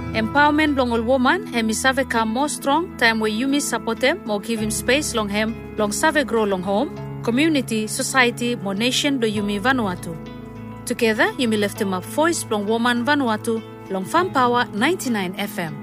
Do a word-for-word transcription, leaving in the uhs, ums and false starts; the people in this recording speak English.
Empowerment long all woman, hemi save come more strong, time where you miss support them, more give him space long hem, long save grow long home, community, society, more nation do you me Vanuatu. Together, you me lift him up voice long woman Vanuatu, long Farm Power ninety-nine F M.